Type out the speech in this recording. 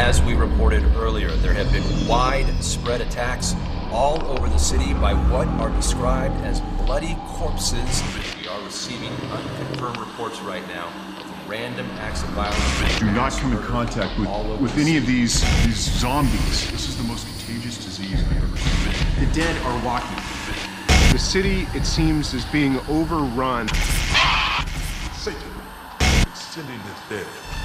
As we reported earlier, there have been widespread attacks all over the city by what are described as bloody corpses. We are receiving unconfirmed reports right now of random acts of violence. Do not come in contact with any of these zombies. This is the most contagious disease I've ever seen. The dead are walking. The city, it seems, is being overrun. Satan, sending his dead.